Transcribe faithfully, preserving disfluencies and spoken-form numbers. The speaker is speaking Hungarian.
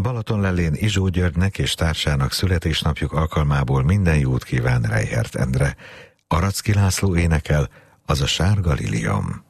Balatonlellén Izsó Györgynek és társának születésnapjuk alkalmából minden jót kíván Reichert Endre. Aracki László énekel, az a sárga liliom.